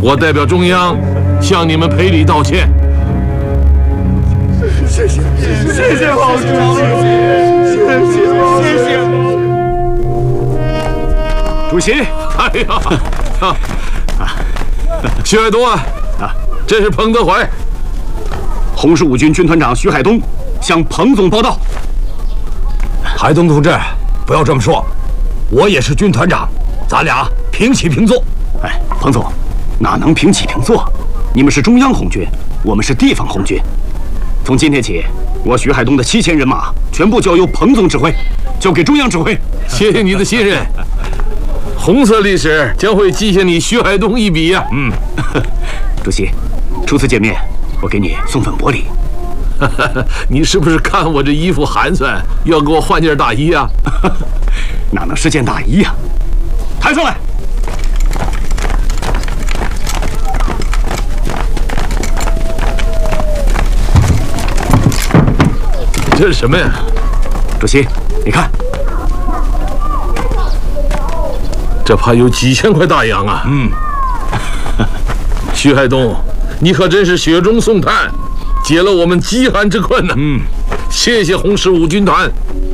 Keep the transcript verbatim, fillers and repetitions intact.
我代表中央向你们赔礼道歉。 谢谢谢谢毛主席，谢谢谢谢主席。 哎呀，啊啊，徐海东啊，啊，这是彭德怀。 红十五军军团长徐海东向彭总报道。 海东同志，不要这么说，我也是军团长，咱俩平起平坐。 哎，彭总，哪能平起平坐？你们是中央红军，我们是地方红军。从今天起，我徐海东的七千人马全部交由彭总指挥，交给中央指挥。 谢谢你的信任，红色历史将会记下你徐海东一笔呀、啊。 嗯，主席，初次见面，我给你送份薄礼。 你是不是看我这衣服寒酸，要给我换件大衣啊？ 哪能是件大衣呀、啊？抬上来。 这是什么呀？ 主席，你看， 这怕有几千块大洋啊！ 嗯， 徐海东，你可真是雪中送炭，解了我们饥寒之困呢。 嗯， 谢谢红十五军团。